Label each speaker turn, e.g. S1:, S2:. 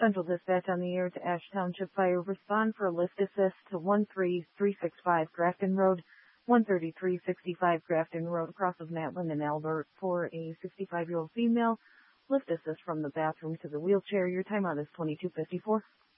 S1: Central Dispatch on the air to Ash Township Fire. Respond for a lift assist to 13365 Grafton Road, 13365 Grafton Road, across of Matlin and Albert, for a 65-year-old female. Lift assist from the bathroom to the wheelchair. Your timeout is 22:54.